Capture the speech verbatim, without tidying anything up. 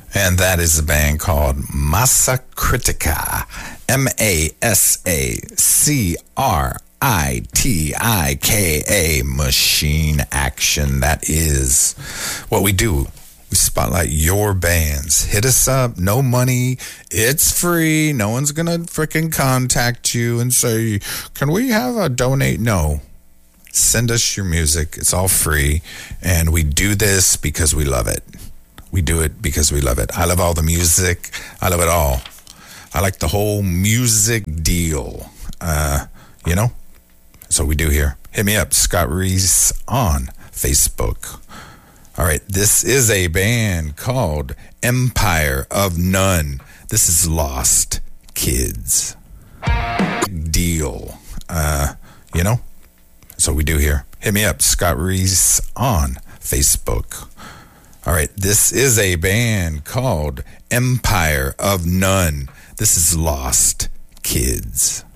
And that is a band called Massa Critica. M A S A C R I T I K A. Machine Action. That is what we do. We spotlight your bands. Hit us up. No money. It's free. No one's going to freaking contact you and say, can we have a donate? No. Send us your music. It's all free. And we do this because we love it. We do it because we love it. I love all the music. I love it all. I like the whole music deal. Uh, you know? That's what we do here. Hit me up, Scott Reese on Facebook. All right, this is a band called Empire of None. This is Lost Kids. Deal. Uh, you know? That's what we do here. Hit me up, Scott Reese on Facebook. All right, this is a band called Empire of None. This is Lost Kids.